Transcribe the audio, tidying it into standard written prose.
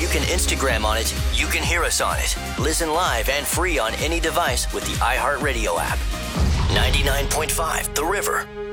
can Instagram on it, you can hear us on it. Listen live and free on any device with the iHeartRadio app. 99.5 The River.